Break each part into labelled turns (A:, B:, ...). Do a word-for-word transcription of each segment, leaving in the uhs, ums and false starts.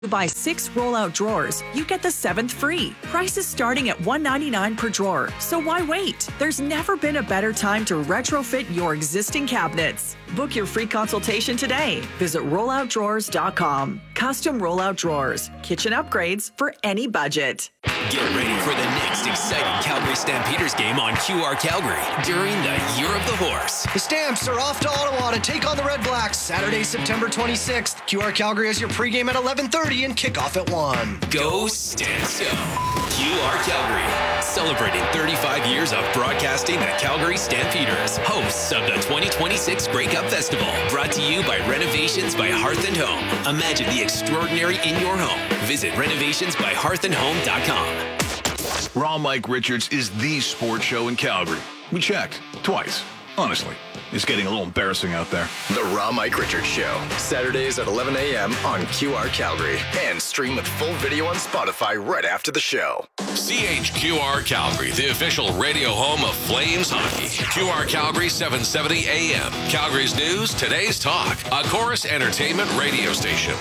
A: Buy six rollout drawers, you get the seventh free. Prices starting at one hundred ninety-nine dollars per drawer. So why wait? There's never been a better time to retrofit your existing cabinets. Book your free consultation today. Visit rollout drawers dot com. Custom rollout drawers. Kitchen upgrades for any budget.
B: Get ready for the next exciting Calgary Stampeders game on Q R Calgary during the Year of the Horse.
C: The Stamps are off to Ottawa to take on the Red Blacks Saturday, September twenty-sixth. Q R Calgary has your pregame at eleven thirty and kickoff at one.
B: Go Stamps Go! Q R Calgary, celebrating thirty-five years of broadcasting the Calgary Stampeders, hosts of the twenty twenty-six Grey Cup Festival, brought to you by Renovations by Hearth and Home. Imagine the extraordinary in your home. Visit renovations by hearth and home dot com.
D: Raw Mike Richards is the sports show in Calgary. We checked twice. Honestly, it's getting a little embarrassing out there.
E: The Raw Mike Richards Show, Saturdays at eleven a.m. on Q R Calgary, and stream with full video on Spotify right after the show.
F: C H Q R Calgary, the official radio home of Flames hockey. Q R Calgary, seven seventy A M. Calgary's news, today's talk. A Chorus Entertainment radio station.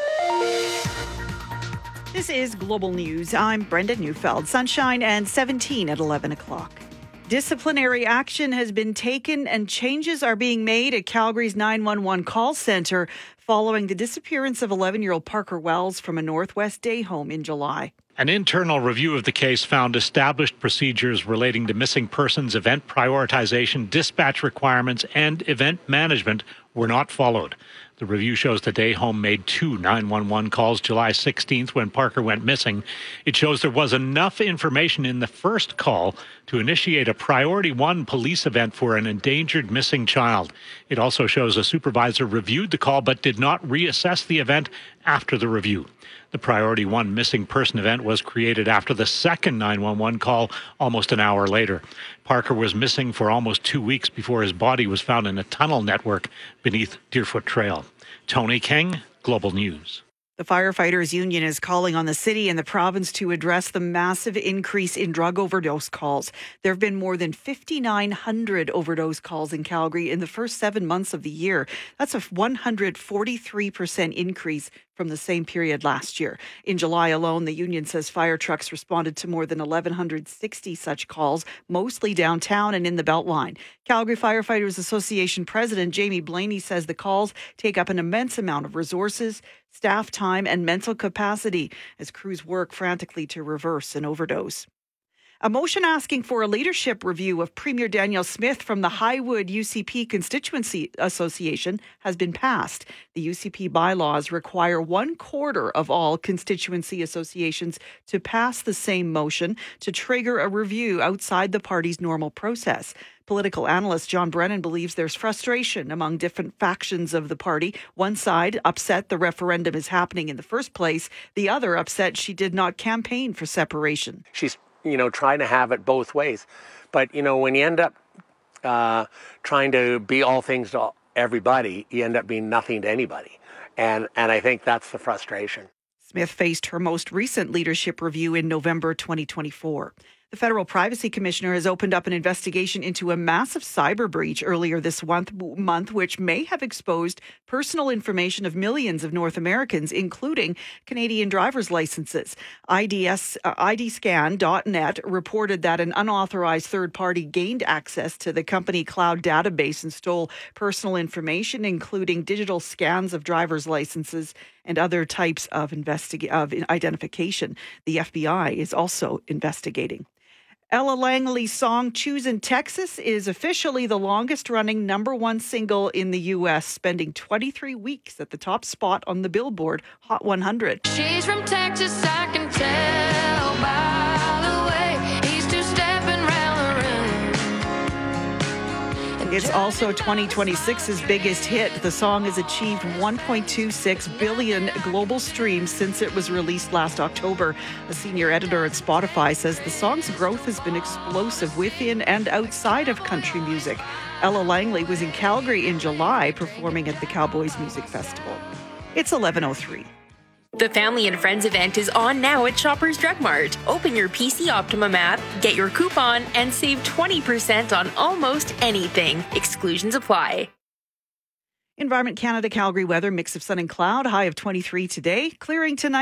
G: This is Global News. I'm Brenda Neufeld. Sunshine and seventeen at eleven o'clock. Disciplinary action has been taken and changes are being made at Calgary's nine one one call centre following the disappearance of eleven-year-old Parker Wells from a Northwest day home in July.
H: An internal review of the case found established procedures relating to missing persons, event prioritization, dispatch requirements, and event management were not followed. The review shows the day home made two nine one one calls July sixteenth when Parker went missing. It shows there was enough information in the first call to initiate a priority one police event for an endangered missing child. It also shows a supervisor reviewed the call but did not reassess the event after the review. The priority one missing person event was created after the second nine one one call almost an hour later. Parker was missing for almost two weeks before his body was found in a tunnel network beneath Deerfoot Trail. Tony King, Global News.
G: The Firefighters Union is calling on the city and the province to address the massive increase in drug overdose calls. There have been more than five thousand nine hundred overdose calls in Calgary in the first seven months of the year. That's a one hundred forty-three percent increase from the same period last year. In July alone, the union says fire trucks responded to more than one thousand one hundred sixty such calls, mostly downtown and in the Beltline. Calgary Firefighters Association President Jamie Blaney says the calls take up an immense amount of resources, staff time, and mental capacity as crews work frantically to reverse an overdose. A motion asking for a leadership review of Premier Danielle Smith from the Highwood U C P Constituency Association has been passed. The U C P bylaws require one quarter of all constituency associations to pass the same motion to trigger a review outside the party's normal process. Political analyst John Brennan believes there's frustration among different factions of the party. One side upset the referendum is happening in the first place. The other upset she did not campaign for separation.
I: She's you know, trying to have it both ways. But, you know, when you end up uh, trying to be all things to everybody, you end up being nothing to anybody. And and I think that's the frustration.
G: Smith faced her most recent leadership review in November twenty twenty-four. The Federal Privacy Commissioner has opened up an investigation into a massive cyber breach earlier this month, which may have exposed personal information of millions of North Americans, including Canadian driver's licenses. I D S, uh, I D scan dot net reported that an unauthorized third party gained access to the company cloud database and stole personal information, including digital scans of driver's licenses and other types of, investiga- of identification. The F B I is also investigating. Ella Langley's song Choosin' Texas is officially the longest-running number one single in the U S, spending twenty-three weeks at the top spot on the Billboard Hot one hundred.
J: She's from Texas, I can tell by the way he's two-stepping round the room.
G: It's also twenty twenty-six's biggest hit. The song has achieved one point two six billion global streams since it was released last October. A senior editor at Spotify says the song's growth has been explosive within and outside of country music. Ella Langley was in Calgary in July performing at the Cowboys Music Festival. It's eleven oh three.
K: The Family and Friends event is on now at Shoppers Drug Mart. Open your P C Optimum app, get your coupon, and save twenty percent on almost anything. Exclusions apply.
G: Environment Canada Calgary weather, mix of sun and cloud, high of twenty-three today, clearing tonight.